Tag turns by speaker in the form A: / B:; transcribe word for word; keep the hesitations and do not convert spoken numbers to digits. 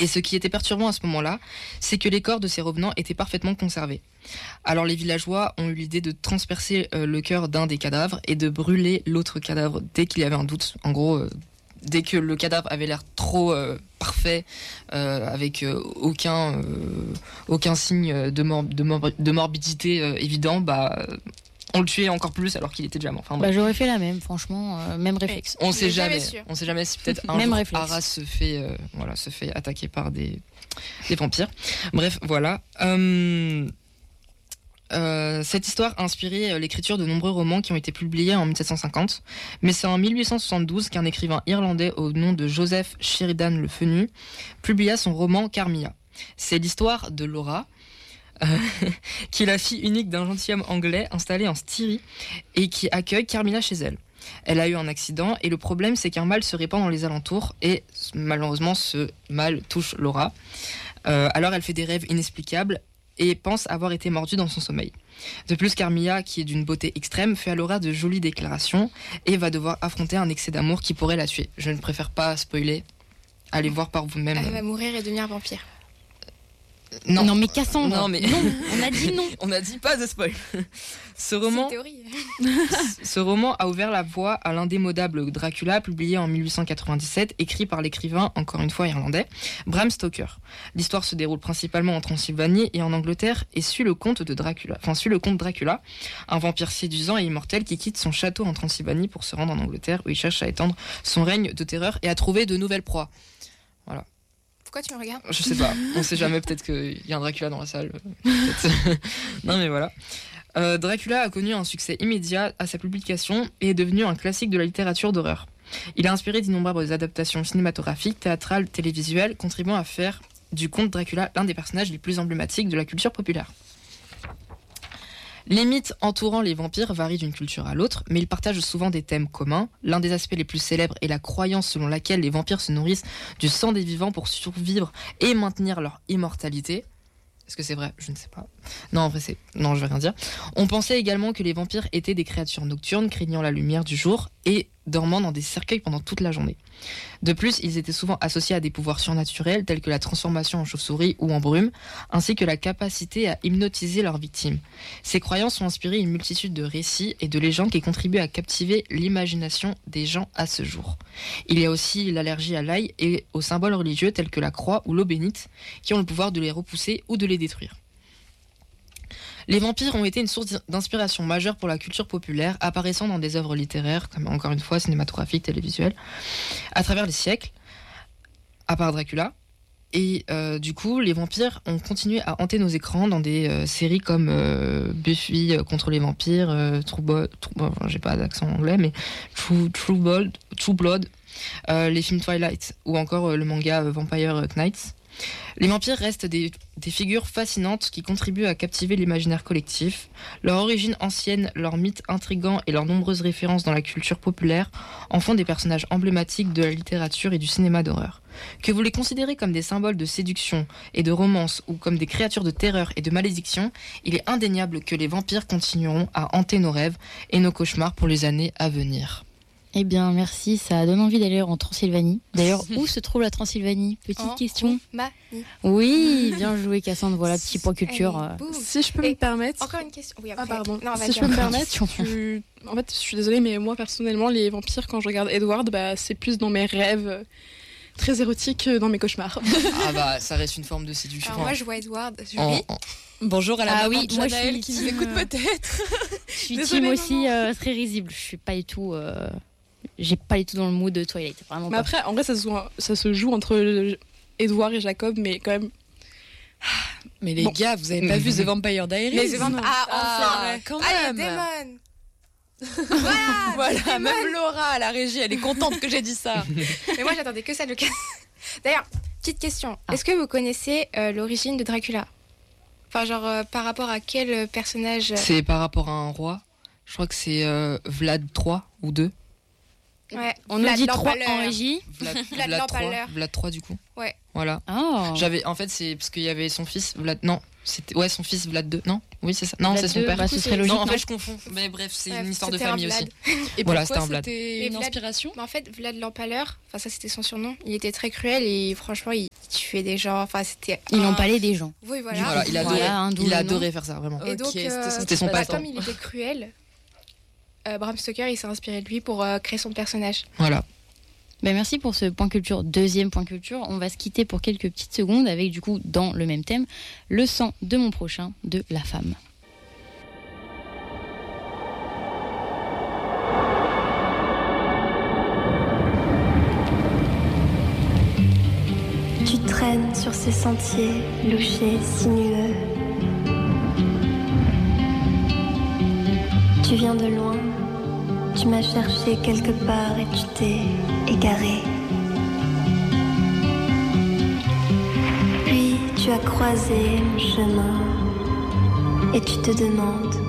A: Et ce qui était perturbant à ce moment-là, c'est que les corps de ces revenants étaient parfaitement conservés. Alors les villageois ont eu l'idée de transpercer euh, le cœur d'un des cadavres et de brûler l'autre cadavre dès qu'il y avait un doute. En gros, euh, dès que le cadavre avait l'air trop euh, parfait, euh, avec euh, aucun, euh, aucun signe de, mor- de, mor- de morbidité euh, évident, bah... on le tuait encore plus alors qu'il était déjà mort. Enfin,
B: bah, j'aurais fait la même, franchement, euh, même réflexe.
A: On sait jamais, jamais on sait jamais si peut-être un
B: même
A: jour
B: réflexe.
A: Arras se fait, euh, voilà, se fait attaquer par des, des vampires. Bref, voilà. Euh, euh, cette histoire a inspiré l'écriture de nombreux romans qui ont été publiés en dix-sept cent cinquante. Mais c'est en dix-huit cent soixante-douze qu'un écrivain irlandais au nom de Joseph Sheridan Le Fanu publia son roman Carmilla. C'est l'histoire de Laura, Euh, qui est la fille unique d'un gentilhomme anglais installé en Styrie et qui accueille Carmilla chez elle. Elle a eu un accident et le problème c'est qu'un mal se répand dans les alentours et malheureusement ce mal touche Laura. Euh, alors elle fait des rêves inexplicables et pense avoir été mordue dans son sommeil. De plus, Carmilla, qui est d'une beauté extrême, fait à Laura de jolies déclarations et va devoir affronter un excès d'amour qui pourrait la tuer. Je ne préfère pas spoiler. Allez voir par vous-même.
C: Elle va mourir et devenir vampire.
B: Non. non mais Cassandre,
A: non, mais...
B: non, on a dit non.
A: On a dit pas de spoil. Ce roman,
C: c'est théorie.
A: ce roman a ouvert la voie à l'indémodable Dracula, publié en dix-huit cent quatre-vingt-dix-sept, écrit par l'écrivain, encore une fois irlandais, Bram Stoker. L'histoire se déroule principalement en Transylvanie et en Angleterre et suit le conte de Dracula, enfin suit le conte Dracula, un vampire séduisant et immortel qui quitte son château en Transylvanie pour se rendre en Angleterre où il cherche à étendre son règne de terreur et à trouver de nouvelles proies. Voilà.
C: Pourquoi tu me regardes ?
A: Je sais pas, on sait jamais, peut-être qu'il y a un Dracula dans la salle. Non mais voilà. Euh, Dracula a connu un succès immédiat à sa publication et est devenu un classique de la littérature d'horreur. Il a inspiré d'innombrables adaptations cinématographiques, théâtrales, télévisuelles, contribuant à faire du conte Dracula l'un des personnages les plus emblématiques de la culture populaire. Les mythes entourant les vampires varient d'une culture à l'autre, mais ils partagent souvent des thèmes communs. L'un des aspects les plus célèbres est la croyance selon laquelle les vampires se nourrissent du sang des vivants pour survivre et maintenir leur immortalité. Est-ce que c'est vrai ? Je ne sais pas. Non, en vrai, c'est... Non, je vais rien dire. On pensait également que les vampires étaient des créatures nocturnes, craignant la lumière du jour et dormant dans des cercueils pendant toute la journée. De plus, ils étaient souvent associés à des pouvoirs surnaturels, tels que la transformation en chauve-souris ou en brume, ainsi que la capacité à hypnotiser leurs victimes. Ces croyances ont inspiré une multitude de récits et de légendes qui contribuent à captiver l'imagination des gens à ce jour. Il y a aussi l'allergie à l'ail et aux symboles religieux tels que la croix ou l'eau bénite, qui ont le pouvoir de les repousser ou de les détruire. Les vampires ont été une source d'inspiration majeure pour la culture populaire, apparaissant dans des œuvres littéraires, comme encore une fois cinématographiques, télévisuelles, à travers les siècles, à part Dracula. Et euh, du coup, les vampires ont continué à hanter nos écrans dans des euh, séries comme euh, Buffy euh, contre les vampires, euh, True Blood, True, bon, j'ai pas d'accent anglais, mais True, True Blood, True Blood euh, les films Twilight ou encore euh, le manga euh, Vampire Knights. Les vampires restent des, des figures fascinantes qui contribuent à captiver l'imaginaire collectif. Leur origine ancienne, leurs mythes intrigants et leurs nombreuses références dans la culture populaire en font des personnages emblématiques de la littérature et du cinéma d'horreur. Que vous les considérez comme des symboles de séduction et de romance ou comme des créatures de terreur et de malédiction, il est indéniable que les vampires continueront à hanter nos rêves et nos cauchemars pour les années à venir.
B: Eh bien, merci, ça donne envie d'aller en Transylvanie. D'ailleurs, où se trouve la Transylvanie ? Petite
C: en
B: question.
C: Roumanie.
B: Oui, bien joué Cassandre, voilà, petit point culture.
C: Allez,
D: si je peux
C: Et
D: me permettre...
C: Encore une question. Oui, après.
D: Ah pardon,
C: non,
D: si je peux me permettre, tu... en fait, je suis désolée, mais moi, personnellement, les vampires, quand je regarde Edward, bah, c'est plus dans mes rêves très érotiques que dans mes cauchemars.
A: Ah bah, ça reste une forme de séduction.
C: Alors moi, je vois Edward, je
A: En-
C: ris.
A: en-
E: Bonjour à la
B: Ah
E: maman
B: oui,
E: de
B: moi, je
E: Janaël
B: suis
E: qui
B: team,
E: nous écoute
B: euh,
E: peut-être.
B: Je suis
D: Désolée,
B: team aussi
D: maman.
B: euh, très risible. Je suis pas du tout. Euh... J'ai pas du tout dans le mood de Twilight. Vraiment
D: Mais
B: pas.
D: après, en vrai, ça se joue, ça se joue entre Edward et Jacob, mais quand même...
E: Mais les
D: Bon.
E: gars, vous avez pas vu The Vampire Diaries ?
C: Mais The Vampire- Ah,
E: Ah,
C: enfin.
E: quand
C: Allez,
E: même.
C: Damon. Voilà.
E: Voilà, même Laura à la régie, elle est contente que j'ai dit ça.
C: Mais moi, j'attendais que ça de le cas. D'ailleurs, petite question. Est-ce que vous connaissez euh, l'origine de Dracula ? Enfin, genre, euh, par rapport à quel personnage euh,
A: C'est par rapport à un roi. Je crois que c'est euh, Vlad trois ou deux.
C: Ouais.
B: On nous
C: Vlad
B: dit trois
C: l'Empaleur.
B: en régie.
A: Vlad,
C: Vlad
A: Vlad trois,
C: l'Empaleur.
A: Vlad trois du coup.
C: Ouais.
A: Voilà.
B: Oh.
A: J'avais, en fait, c'est parce qu'il y avait son fils Vlad. Non, c'était ouais son fils Vlad deux. Non, oui c'est ça. Non,
B: Vlad
A: c'est son
B: deux,
A: père.
B: bah, ce serait
A: Non,
B: logique.
A: en
B: non
A: fait, je confonds. Mais bref, c'est
C: Bref,
A: une histoire de
C: c'était un
A: famille
C: Vlad.
A: aussi.
E: Et
A: Voilà,
E: pourquoi
A: c'était un Vlad.
E: c'était
C: Et
E: une
C: Vlad-
E: inspiration?
C: Mais en fait, Vlad l'Empaleur, enfin ça c'était son surnom, il était très cruel et franchement il tuait des gens, enfin c'était...
B: Il
C: un-
B: empalait des gens.
C: Oui voilà.
A: Voilà, il adorait,
B: Voilà, un d'où
A: il
B: le
A: adorait faire ça vraiment.
C: Et
E: Ok,
C: donc,
E: c'était son-
C: euh,
A: C'était son
C: bah,
A: passe-temps.
C: comme il était cruel, euh, Bram Stoker il s'est inspiré de lui pour euh, créer son personnage.
A: Voilà.
B: Ben, merci pour ce point culture, deuxième point culture. On va se quitter pour quelques petites secondes avec du coup dans le même thème, le sang de mon prochain de La Femme.
F: Tu traînes sur ces sentiers louchés, sinueux. Tu viens de loin, tu m'as cherché quelque part et tu t'es égaré. Puis tu as croisé mon chemin et tu te demandes